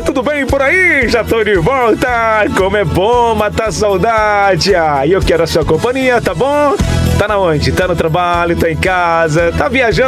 tudo bem por aí? Já tô de volta. Como é bom matar saudade. E eu quero a sua companhia, tá bom? Tá na onde? Tá no trabalho, tá em casa, tá viajando?